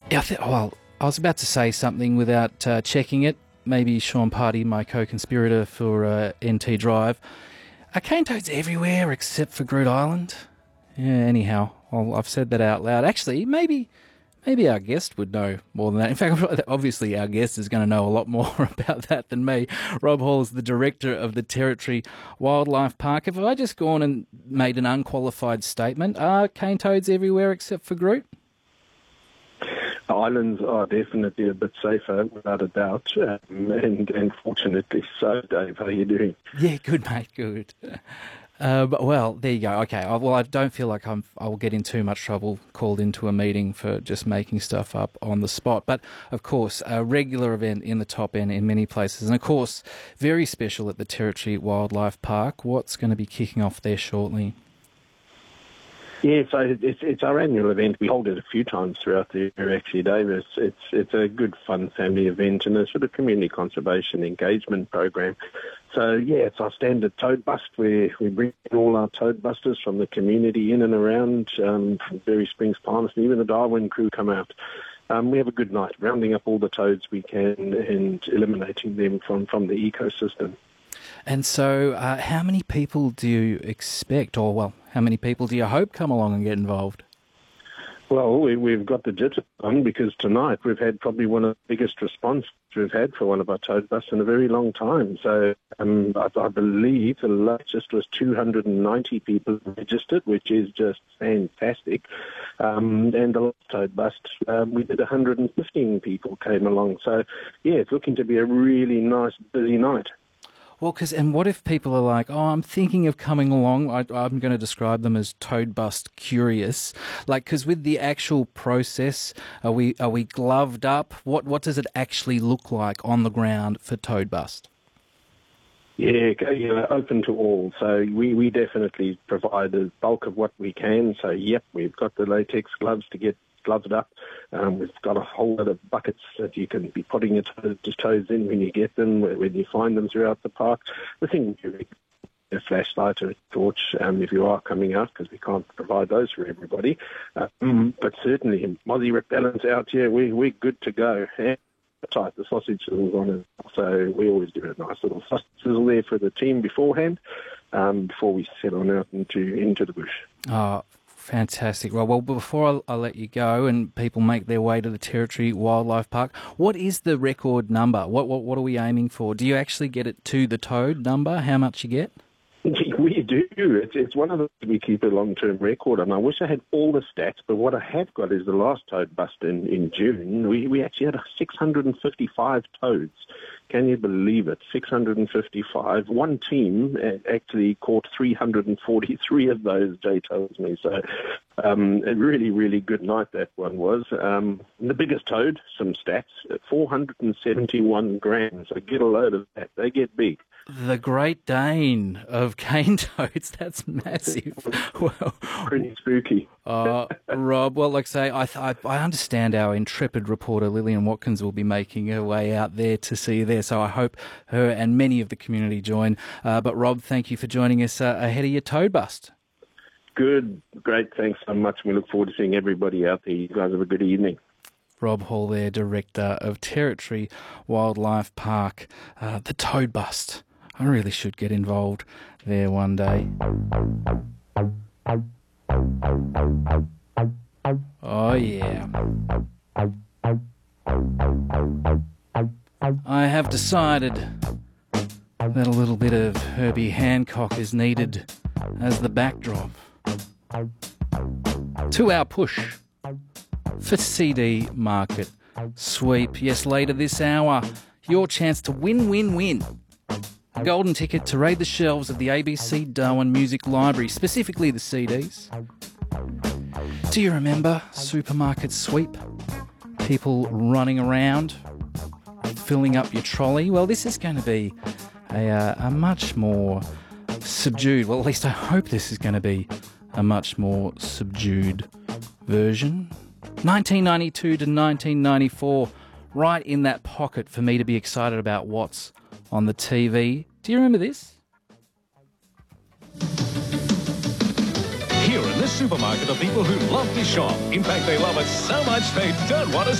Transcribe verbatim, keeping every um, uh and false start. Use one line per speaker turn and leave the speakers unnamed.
Yeah, I th- well, I was about to say something without uh, checking it. Maybe Sean Party, my co-conspirator for uh, N T Drive. Are cane toads everywhere except for Groot Island? Yeah, anyhow, well, I've said that out loud. Actually, maybe maybe our guest would know more than that. In fact, obviously our guest is going to know a lot more about that than me. Rob Hall is the director of the Territory Wildlife Park. Have I just gone and made an unqualified statement? Are cane toads everywhere except for Groot?
Islands are definitely a bit safer, without a doubt, um, and, and fortunately so. Dave, how are you doing?
Yeah, good, mate, good. Uh, but, well, there you go. Okay, I, well, I don't feel like I'm, I will get in too much trouble called into a meeting for just making stuff up on the spot. But, of course, a regular event in the top end in many places. And, of course, very special at the Territory Wildlife Park. What's going to be kicking off there shortly?
Yeah, so it's it's our annual event. We hold it a few times throughout the year, actually, Dave. It's, it's, it's a good, fun family event and a sort of community conservation engagement program. So, yeah, it's our standard toad bust where we bring in all our toad busters from the community in and around, um, from Berry Springs, Palmerston, and even the Darwin crew come out. Um, we have a good night, rounding up all the toads we can and eliminating them from, from the ecosystem.
And so uh, how many people do you expect, or, well, how many people do you hope come along and get involved?
Well, we, we've got the jitters on because tonight we've had probably one of the biggest responses we've had for one of our toad busts in a very long time. So um, I, I believe the latest was two hundred ninety people registered, which is just fantastic. Um, and the last toad bust, um, we did one hundred fifteen people came along. So, yeah, it's looking to be a really nice, busy night.
Well, because, and what if people are like, oh, I'm thinking of coming along. I, I'm going to describe them as toad bust curious. Like, because with the actual process, are we are we gloved up? What what does it actually look like on the ground for toad bust?
Yeah, you know, open to all. So we, we definitely provide the bulk of what we can. So, yep, we've got the latex gloves to get gloved up. Um, we've got a whole lot of buckets that you can be putting your toes, toes in when you get them, when you find them throughout the park. The thing is a flashlight or a torch um, if you are coming out, because we can't provide those for everybody. Um, but certainly, mozzie repellents out here, we, we're good to go. And tight, the sausage sizzle's on it, so we always do a nice little sausage sizzle there for the team beforehand, um, before we set on out into into the bush.
Oh, fantastic. Well, well before I, I let you go and people make their way to the Territory Wildlife Park, what is the record number? What what what are we aiming for? Do you actually get it to the toad number? How much you get?
We do. It's, it's one of the we keep a long-term record on. I wish I had all the stats, but what I have got is the last toad bust in, in June. We we actually had six hundred fifty-five toads. Can you believe it? six hundred fifty-five. One team actually caught three hundred forty-three of those, Jay tells me. So um, a really, really good night that one was. Um, the biggest toad, some stats, four hundred seventy-one grams. So get a load of that. They get big.
The Great Dane of cane toads. That's massive. Well,
pretty spooky.
uh, Rob, well, like I say, I, I I understand our intrepid reporter Lillian Watkins will be making her way out there to see you there. So I hope her and many of the community join. Uh, but Rob, thank you for joining us uh, ahead of your toad bust.
Good, great. Thanks so much. We look forward to seeing everybody out there. You guys have a good evening.
Rob Hall there, Director of Territory Wildlife Park. Uh, the toad bust. I really should get involved there one day. Oh, yeah. I have decided that a little bit of Herbie Hancock is needed as the backdrop to our push for C D Market Sweep. Yes, later this hour, your chance to win, win, win. A golden ticket to raid the shelves of the A B C Darwin Music Library, specifically the C Ds. Do you remember Supermarket Sweep? People running around, filling up your trolley. Well, this is going to be a, uh, a much more subdued, well, at least I hope this is going to be a much more subdued version. nineteen ninety-two to nineteen ninety-four, right in that pocket for me to be excited about what's on the T V. Do you remember this?
Here in this supermarket are people who love to shop. In fact, they love it so much they don't want to